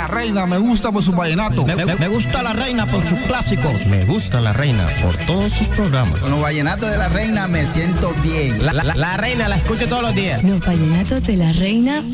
La Reina me gusta por su vallenato. Me gusta La Reina por sus clásicos. Me gusta La Reina por todos sus programas. Con los vallenatos de La Reina me siento bien. La Reina la escucho todos los días. Los vallenatos de La Reina